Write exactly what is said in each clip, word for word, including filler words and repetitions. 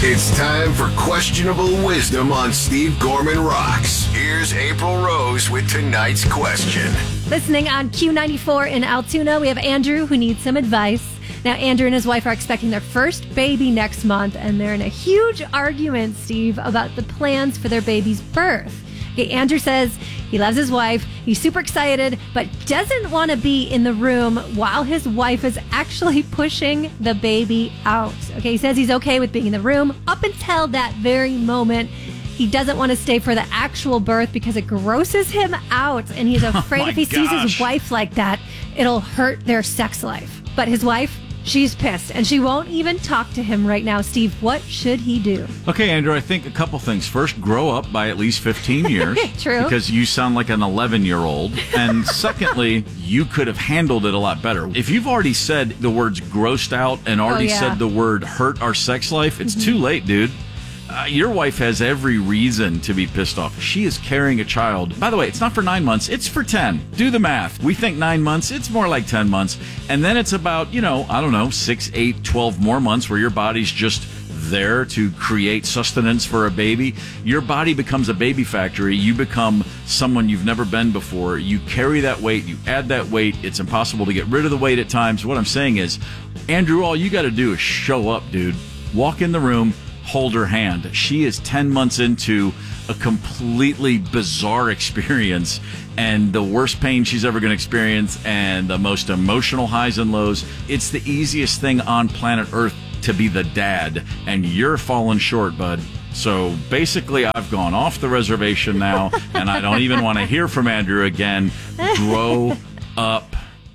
It's time for Questionable Wisdom on Steve Gorman Rocks. Here's April Rose with tonight's question. Listening on Q ninety-four in Altoona, we have Andrew who needs some advice. Now, Andrew and his wife are expecting their first baby next month, and they're in a huge argument, Steve, about the plans for their baby's birth. Okay, Andrew says he loves his wife, he's super excited, but doesn't want to be in the room while his wife is actually pushing the baby out. Okay, he says he's okay with being in the room up until that very moment. He doesn't want to stay for the actual birth because it grosses him out, and he's afraid Oh if he gosh. sees his wife like that, it'll hurt their sex life. But his wife, she's pissed, and she won't even talk to him right now. Steve, what should he do? Okay, Andrew, I think a couple things. First, grow up by at least fifteen years. True. Because you sound like an eleven-year-old. And secondly, you could have handled it a lot better. If you've already said the words grossed out and already Oh, yeah. said the word hurt our sex life, it's too late, dude. Uh, your wife has every reason to be pissed off. She is carrying a child. By the way, it's not for nine months. It's for ten. Do the math. We think nine months. It's more like ten months. And then it's about, you know, I don't know, six, eight, twelve more months where your body's just there to create sustenance for a baby. Your body becomes a baby factory. You become someone you've never been before. You carry that weight. You add that weight. It's impossible to get rid of the weight at times. What I'm saying is, Andrew, all you got to do is show up, dude. Walk in the room. Hold her hand. She is ten months into a completely bizarre experience and the worst pain she's ever going to experience and the most emotional highs and lows. It's the easiest thing on planet Earth to be the dad, and you're falling short, bud. So basically, I've gone off the reservation now, and I don't even want to hear from Andrew again. Grow up.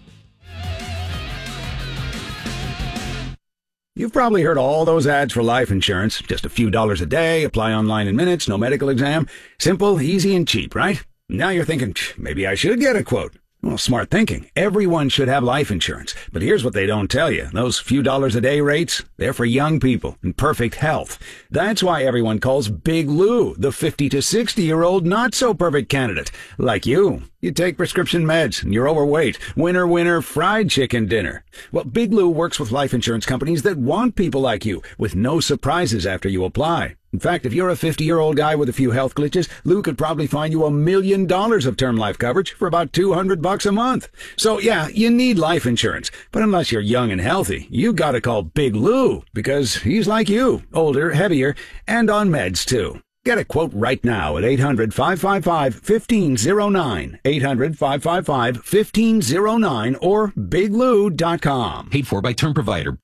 You've probably heard all those ads for life insurance. Just a few dollars a day, apply online in minutes, no medical exam. Simple, easy, and cheap, right? Now you're thinking, maybe I should get a quote. Well, smart thinking. Everyone should have life insurance. But here's what they don't tell you. Those few dollars a day rates, they're for young people in perfect health. That's why everyone calls Big Lou the fifty to sixty-year-old not-so-perfect candidate. Like you. You take prescription meds, and you're overweight. Winner, winner, fried chicken dinner. Well, Big Lou works with life insurance companies that want people like you, with no surprises after you apply. In fact, if you're a fifty-year-old guy with a few health glitches, Lou could probably find you a million dollars of term life coverage for about two hundred bucks a month. So, yeah, you need life insurance. But unless you're young and healthy, you gotta call Big Lou, because he's like you, older, heavier, and on meds, too. Get a quote right now at eight hundred, five five five, one five zero nine, eight hundred, five five five, one five zero nine, or big lou dot com. Paid for by term provider.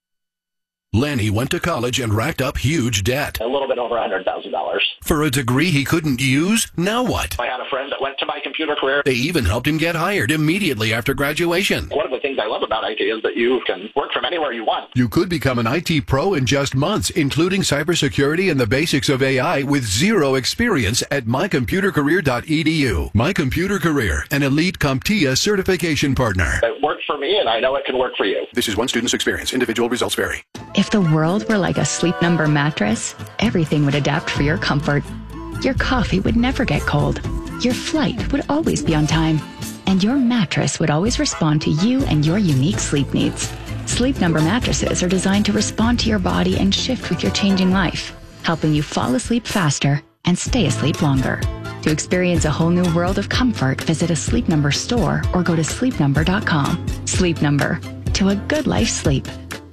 Lanny went to college and racked up huge debt. A little bit over one hundred thousand dollars. For a degree he couldn't use? Now what? I had a friend that went to My Computer Career. They even helped him get hired immediately after graduation. One of the things I love about I T is that you can work from anywhere you want. You could become an I T pro in just months, including cybersecurity and the basics of A I with zero experience at my computer career dot e d u. My Computer Career, an elite CompTIA certification partner. It worked for me, and I know it can work for you. This is one student's experience. Individual results vary. If the world were like a Sleep Number mattress, everything would adapt for your comfort. Your coffee would never get cold. Your flight would always be on time. And your mattress would always respond to you and your unique sleep needs. Sleep Number mattresses are designed to respond to your body and shift with your changing life, helping you fall asleep faster and stay asleep longer. To experience a whole new world of comfort, visit a Sleep Number store or go to sleep number dot com. Sleep Number. To a good life sleep.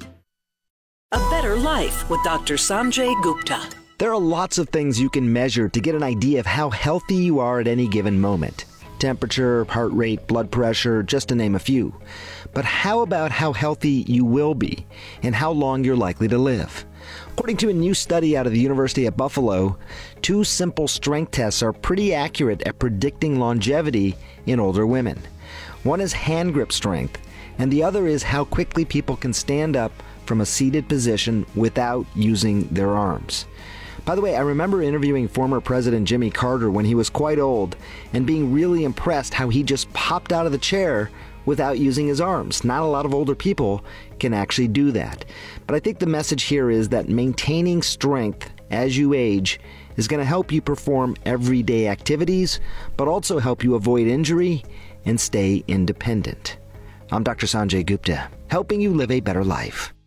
A Better Life with Doctor Sanjay Gupta. There are lots of things you can measure to get an idea of how healthy you are at any given moment. Temperature, heart rate, blood pressure, just to name a few. But how about how healthy you will be and how long you're likely to live? According to a new study out of the University of Buffalo, two simple strength tests are pretty accurate at predicting longevity in older women. One is hand grip strength, and the other is how quickly people can stand up from a seated position without using their arms. By the way, I remember interviewing former President Jimmy Carter when he was quite old and being really impressed how he just popped out of the chair without using his arms. Not a lot of older people can actually do that. But I think the message here is that maintaining strength as you age is going to help you perform everyday activities, but also help you avoid injury and stay independent. I'm Doctor Sanjay Gupta, helping you live a better life.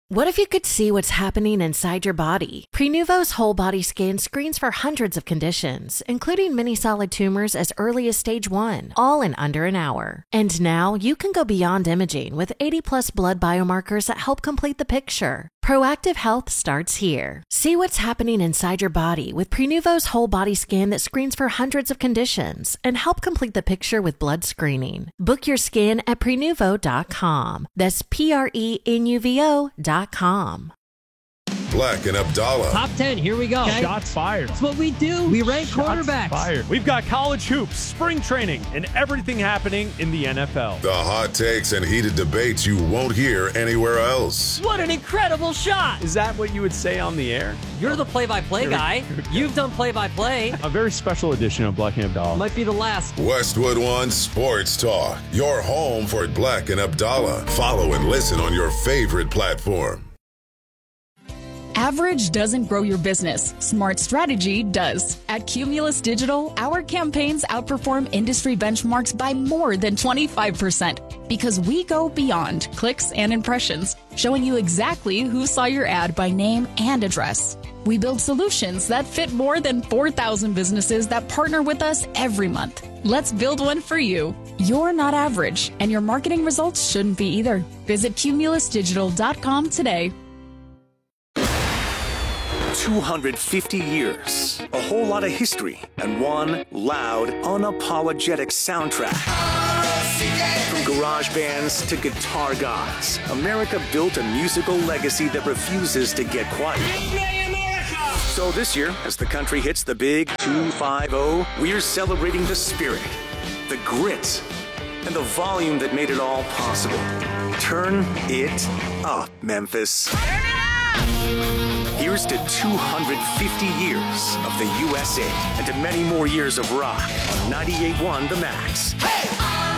What if you could see what's happening inside your body? Prenuvo's whole body scan screens for hundreds of conditions, including many solid tumors as early as stage one, all in under an hour. And now you can go beyond imaging with eighty plus blood biomarkers that help complete the picture. Proactive health starts here. See what's happening inside your body with Prenuvo's whole body scan that screens for hundreds of conditions and help complete the picture with blood screening. Book your scan at prenuvo dot com. That's P R E N U V O dot com. Black and Abdallah. Top ten, here we go. Okay. Shots fired. That's what we do. We rank Shots quarterbacks. Fired. We've got college hoops, spring training, and everything happening in the N F L. The hot takes and heated debates you won't hear anywhere else. What an incredible shot. Is that what you would say on the air? You're the play-by-play guy. You've done play-by-play. A very special edition of Black and Abdallah. Might be the last. Westwood One Sports Talk. Your home for Black and Abdallah. Follow and listen on your favorite platform. Average doesn't grow your business. Smart strategy does. At Cumulus Digital, our campaigns outperform industry benchmarks by more than twenty-five percent because we go beyond clicks and impressions, showing you exactly who saw your ad by name and address. We build solutions that fit more than four thousand businesses that partner with us every month. Let's build one for you. You're not average, and your marketing results shouldn't be either. Visit cumulus digital dot com today. two hundred fifty years, a whole lot of history, and one loud, unapologetic soundtrack. From garage bands to guitar gods, America built a musical legacy that refuses to get quiet. So this year, as the country hits the big two five oh, we're celebrating the spirit, the grit, and the volume that made it all possible. Turn it up, Memphis. Here's to two hundred fifty years of the U S A and to many more years of rock on ninety-eight point one The Max. Hey!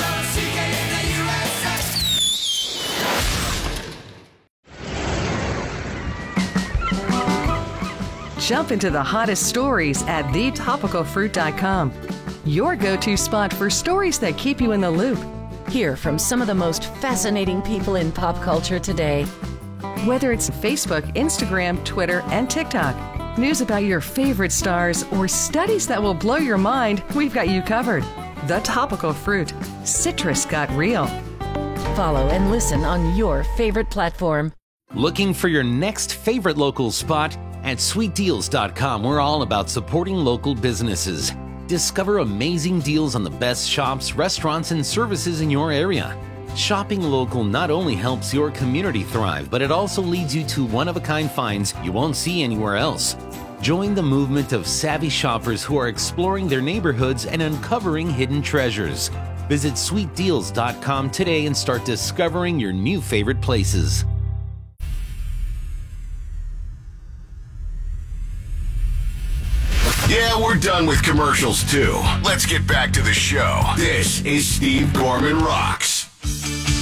Jump into the hottest stories at the topical fruit dot com. Your go-to spot for stories that keep you in the loop. Hear from some of the most fascinating people in pop culture today. Whether it's Facebook, Instagram, Twitter, and TikTok, news about your favorite stars, or studies that will blow your mind, we've got you covered. The Topical Fruit. Citrus got real. Follow and listen on your favorite platform. Looking for your next favorite local spot? At sweet deals dot com, we're all about supporting local businesses. Discover amazing deals on the best shops, restaurants, and services in your area. Shopping local not only helps your community thrive, but it also leads you to one-of-a-kind finds you won't see anywhere else. Join the movement of savvy shoppers who are exploring their neighborhoods and uncovering hidden treasures. Visit sweet deals dot com today and start discovering your new favorite places. Yeah, we're done with commercials too. Let's get back to the show. This is Steve Gorman Rocks.